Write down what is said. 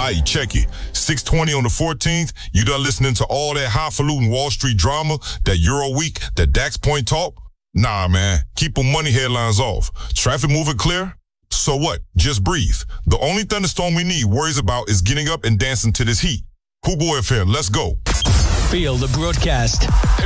Aight, check it. 6:20 on the 14th, you done listening to all that highfalutin Wall Street drama, that Euro Week, that DAX point talk? Nah, man. Keep them money headlines off. Traffic moving clear? So what? Just breathe. The only thunderstorm we need worries about is getting up and dancing to this heat. Hugo FM, let's go. Feel the broadcast.